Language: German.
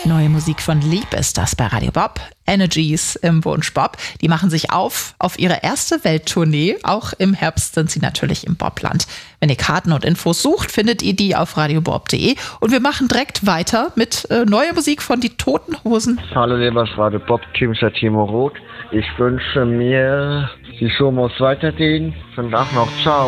Neue Musik von Lieb ist das bei Radio Bob. Energies im Wunsch Bob. Die machen sich auf ihre erste Welttournee. Auch im Herbst sind sie natürlich im Bobland. Wenn ihr Karten und Infos sucht, findet ihr die auf radiobob.de. Und wir machen direkt weiter mit neuer Musik von Die Toten Hosen. Hallo liebes Radio Bob, Team ist Timo Roth. Ich wünsche mir, die Show muss weitergehen. Schönen Tag noch, ciao.